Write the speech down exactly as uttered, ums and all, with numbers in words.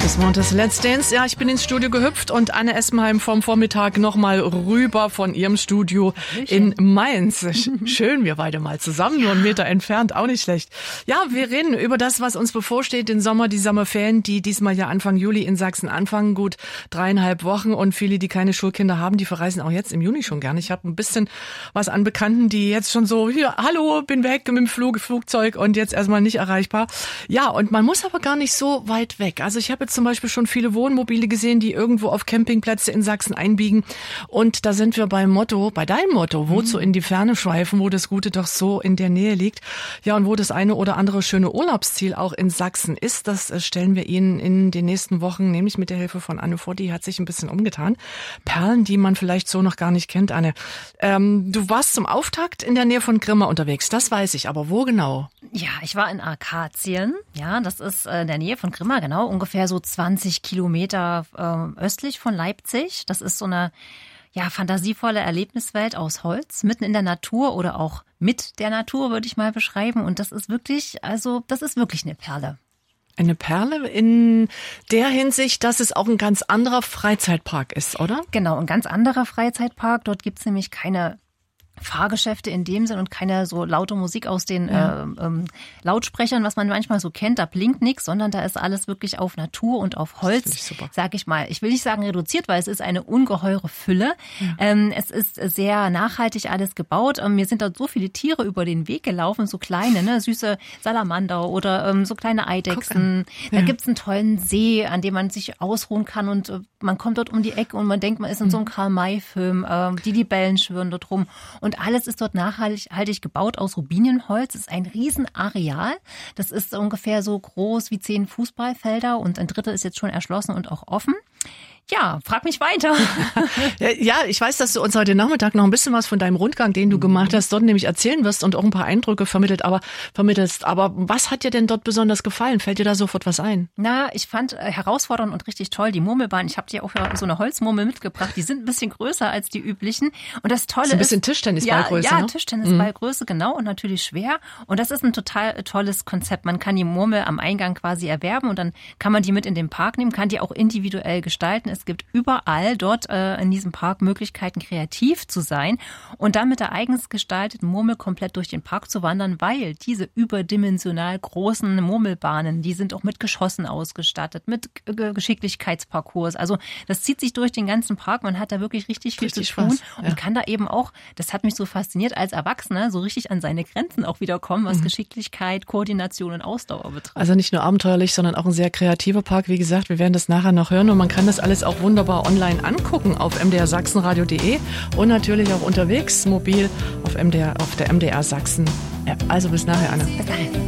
Das war das Let's Dance. Ja, ich bin ins Studio gehüpft und Anne Essenheim vom Vormittag nochmal rüber von ihrem Studio in Mainz. Schön, wir beide mal zusammen, nur einen Meter entfernt, auch nicht schlecht. Ja, wir reden über das, was uns bevorsteht, den Sommer, die Sommerferien, die diesmal ja Anfang Juli in Sachsen anfangen. Gut dreieinhalb Wochen und viele, die keine Schulkinder haben, die verreisen auch jetzt im Juni schon gerne. Ich habe ein bisschen was an Bekannten, die jetzt schon so, hier, hallo, bin weg mit dem Flug, Flugzeug und jetzt erstmal nicht erreichbar. Ja, und man muss aber gar nicht so weit weg. Also ich habe jetzt zum Beispiel schon viele Wohnmobile gesehen, die irgendwo auf Campingplätze in Sachsen einbiegen. Und da sind wir beim Motto, bei deinem Motto, wozu in die Ferne schweifen, wo das Gute doch so in der Nähe liegt. Ja, und wo das eine oder andere schöne Urlaubsziel auch in Sachsen ist, das stellen wir Ihnen in den nächsten Wochen, nämlich mit der Hilfe von Anne vor, die hat sich ein bisschen umgetan. Perlen, die man vielleicht so noch gar nicht kennt, Anne. Ähm, du warst zum Auftakt in der Nähe von Grimma unterwegs, das weiß ich, aber wo genau? Ja, ich war in Arkatien, ja, das ist in der Nähe von Grimma, genau, ungefähr so zwanzig Kilometer äh, östlich von Leipzig. Das ist so eine ja fantasievolle Erlebniswelt aus Holz, mitten in der Natur oder auch mit der Natur, würde ich mal beschreiben. Und das ist wirklich, also das ist wirklich eine Perle. Eine Perle in der Hinsicht, dass es auch ein ganz anderer Freizeitpark ist, oder? Genau, ein ganz anderer Freizeitpark. Dort gibt es nämlich keine Fahrgeschäfte in dem Sinn und keine so laute Musik aus den ja. äh, ähm, Lautsprechern, was man manchmal so kennt. Da blinkt nichts, sondern da ist alles wirklich auf Natur und auf Holz, sag ich mal. Ich will nicht sagen reduziert, weil es ist eine ungeheure Fülle. Ja. Ähm, es ist sehr nachhaltig alles gebaut. Ähm, mir sind dort so viele Tiere über den Weg gelaufen, so kleine, ne, süße Salamander oder ähm, so kleine Eidechsen. Ja. Da gibt's einen tollen See, an dem man sich ausruhen kann und äh, man kommt dort um die Ecke und man denkt, man ist in mhm. so einem Karl-May-Film. Äh, die Libellen schwirren dort rum. Und alles ist dort nachhaltig gebaut aus Rubinienholz. Es ist ein Riesenareal. Das ist ungefähr so groß wie zehn Fußballfelder und ein Drittel ist jetzt schon erschlossen und auch offen. Ja, frag mich weiter. Ja, ich weiß, dass du uns heute Nachmittag noch ein bisschen was von deinem Rundgang, den du gemacht hast, dort nämlich erzählen wirst und auch ein paar Eindrücke vermittelt, aber vermittelst. Aber was hat dir denn dort besonders gefallen? Fällt dir da sofort was ein? Na, ich fand äh, herausfordernd und richtig toll die Murmelbahn. Ich habe dir auch so eine Holzmurmel mitgebracht. Die sind ein bisschen größer als die üblichen. Und das Tolle ist... Ein bisschen Tischtennisballgröße, Ja, ja ne? Tischtennisballgröße, mhm. genau. Und natürlich schwer. Und das ist ein total tolles Konzept. Man kann die Murmel am Eingang quasi erwerben und dann kann man die mit in den Park nehmen, kann die auch individuell gestalten. Es gibt überall dort äh, in diesem Park Möglichkeiten, kreativ zu sein und dann mit der eigens gestalteten Murmel komplett durch den Park zu wandern, weil diese überdimensional großen Murmelbahnen, die sind auch mit Geschossen ausgestattet, mit G- Geschicklichkeitsparcours. Also das zieht sich durch den ganzen Park. Man hat da wirklich richtig viel richtig zu tun Spaß, ja. und kann da eben auch, das hat mich so fasziniert als Erwachsener, so richtig an seine Grenzen auch wieder kommen, was mhm. Geschicklichkeit, Koordination und Ausdauer betrifft. Also nicht nur abenteuerlich, sondern auch ein sehr kreativer Park. Wie gesagt, wir werden das nachher noch hören und man kann das alles auch wunderbar online angucken auf m d r sachsenradio punkt d e und natürlich auch unterwegs mobil auf M D R, auf der M D R Sachsen App. Also bis nachher, Anne. Bis dahin.